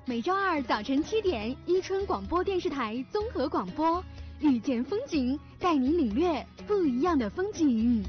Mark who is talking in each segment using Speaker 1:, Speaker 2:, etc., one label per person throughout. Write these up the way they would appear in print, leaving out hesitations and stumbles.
Speaker 1: 每周二早晨7点，伊春广播电视台综合广播，遇见风景，带你领略不一样的风景。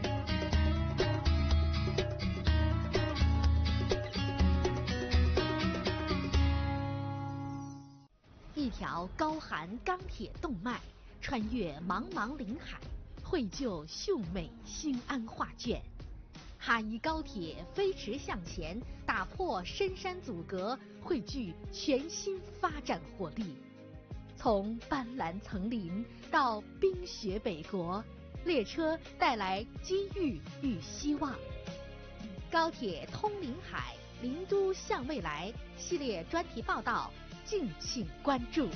Speaker 2: 一条高含钢铁动脉，穿越茫茫林海，绘就秀美兴安画卷。哈伊高铁飞驰向前，打破深山阻隔，汇聚全新发展活力。从斑斓层林到冰雪北国，列车带来机遇与希望。高铁通林海，林都向未来系列专题报道，敬请关注。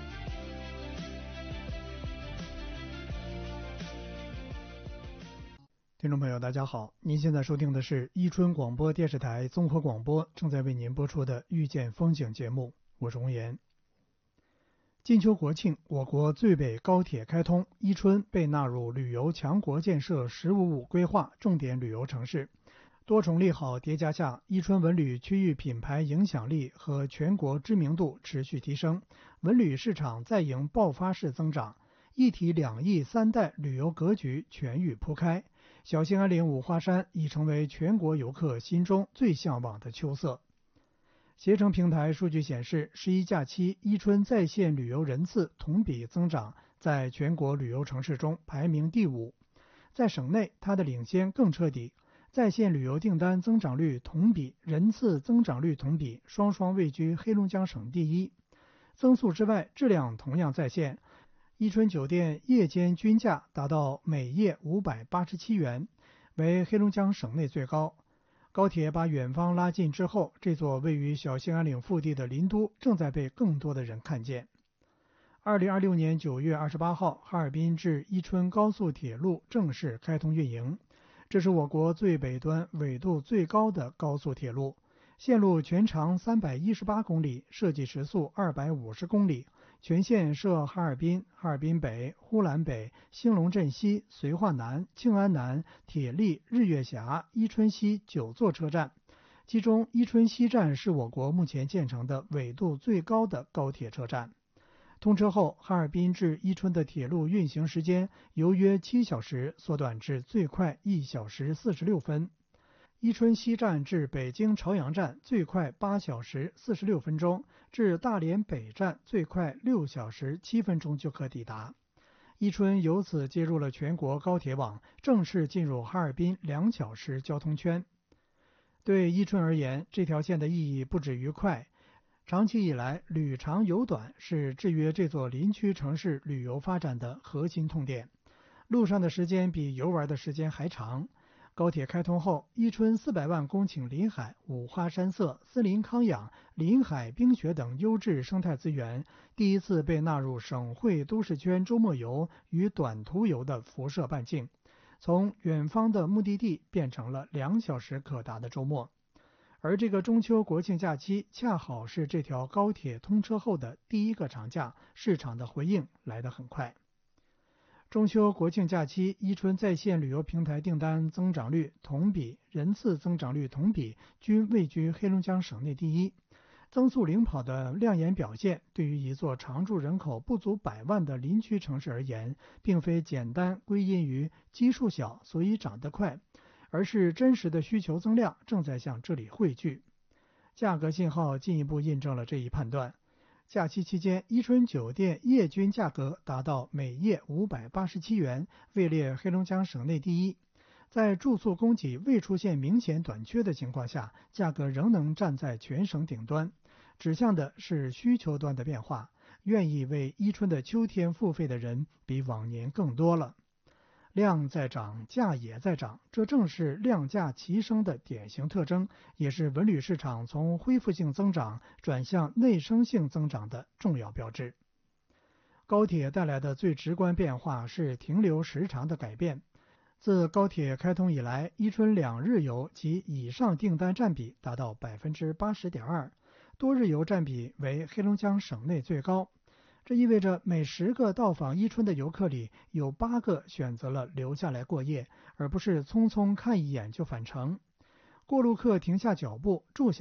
Speaker 3: 听众朋友大家好，您现在收听的是伊春广播电视台综合广播正在为您播出的遇见风景节目，我是洪岩。金秋国庆，我国最北高铁开通，伊春被纳入旅游强国建设“十五五”规划重点旅游城市。多重利好叠加下，伊春文旅区域品牌影响力和全国知名度持续提升，文旅市场再迎爆发式增长，一体两翼三代旅游格局全域铺开，小兴安岭五花山已成为全国游客心中最向往的秋色。携程平台数据显示，11假期伊春在线旅游人次同比增长，在全国旅游城市中排名第5。在省内，它的领先更彻底，在线旅游订单增长率同比、人次增长率同比双双位居黑龙江省第1。增速之外，质量同样在线。伊春酒店夜间均价达到每夜587元，为黑龙江省内最高。高铁把远方拉近之后，这座位于小兴安岭腹地的林都正在被更多的人看见。2026年9月28号，哈尔滨至伊春高速铁路正式开通运营。这是我国最北端纬度最高的高速铁路，线路全长318公里，设计时速250公里，全线设哈尔滨、哈尔滨北、呼兰北、兴隆镇西、绥化南、庆安南、铁力、日月峡、伊春西9座车站，其中伊春西站是我国目前建成的纬度最高的高铁车站。通车后，哈尔滨至伊春的铁路运行时间由约7小时缩短至最快1小时46分。伊春西站至北京朝阳站最快8小时46分钟，至大连北站最快6小时7分钟就可抵达。伊春由此接入了全国高铁网，正式进入哈尔滨2小时交通圈。对伊春而言，这条线的意义不止于快。长期以来，旅长游短是制约这座林区城市旅游发展的核心痛点。路上的时间比游玩的时间还长。高铁开通后，伊春400万公顷林海、五花山色、森林康养、林海冰雪等优质生态资源，第一次被纳入省会都市圈周末游与短途游的辐射半径，从远方的目的地变成了2小时可达的周末。而这个中秋国庆假期恰好是这条高铁通车后的第一个长假，市场的回应来得很快。中秋国庆假期，伊春在线旅游平台订单增长率同比、人次增长率同比均位居黑龙江省内第1，增速领跑的亮眼表现，对于一座常住人口不足100万的林区城市而言，并非简单归因于基数小所以涨得快，而是真实的需求增量正在向这里汇聚。价格信号进一步印证了这一判断。假期期间，伊春酒店夜均价格达到每夜587元，位列黑龙江省内第1。在住宿供给未出现明显短缺的情况下，价格仍能站在全省顶端，指向的是需求端的变化。愿意为伊春的秋天付费的人比往年更多了。量在涨，价也在涨，这正是量价齐升的典型特征，也是文旅市场从恢复性增长转向内生性增长的重要标志。高铁带来的最直观变化是停留时长的改变。自高铁开通以来，伊春2日游及以上订单占比达到 80.2%， 多日游占比为黑龙江省内最高。这意味着每10个到访伊春的游客里，有8个选择了留下来过夜，而不是匆匆看一眼就返程。过路客停下脚步，住下